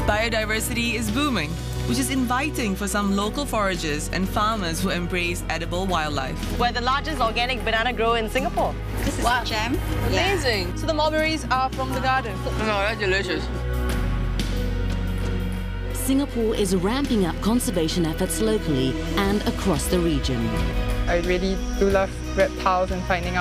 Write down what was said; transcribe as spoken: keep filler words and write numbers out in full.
Biodiversity is booming, which is inviting for some local foragers and farmers who embrace edible wildlife. We're the largest organic banana grower in Singapore. This is Wow. a gem. Amazing. Yeah. So the mulberries are from the garden. No, that's delicious. Singapore is ramping up conservation efforts locally and across the region. I really do love reptiles and finding out